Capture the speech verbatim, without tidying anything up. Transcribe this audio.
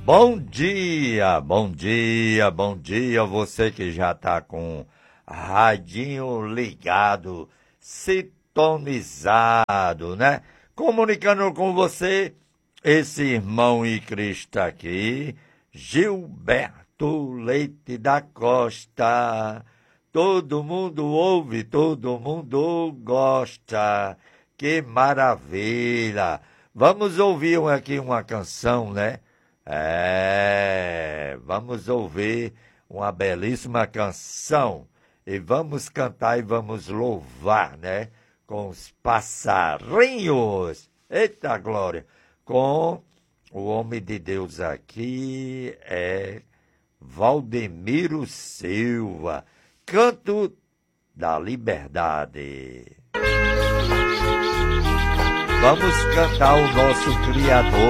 Bom dia, bom dia, bom dia, você que já tá com radinho ligado, sintonizado, né? Comunicando com você, esse irmão e Cristo aqui, Gilberto Leite da Costa. Todo mundo ouve, todo mundo gosta. Que maravilha! Vamos ouvir aqui uma canção, né? É, vamos ouvir uma belíssima canção e vamos cantar e vamos louvar, né? Com os passarinhos. Eita glória! Com o homem de Deus aqui é Valdemiro Silva. Canto da Liberdade. Vamos cantar o nosso Criador.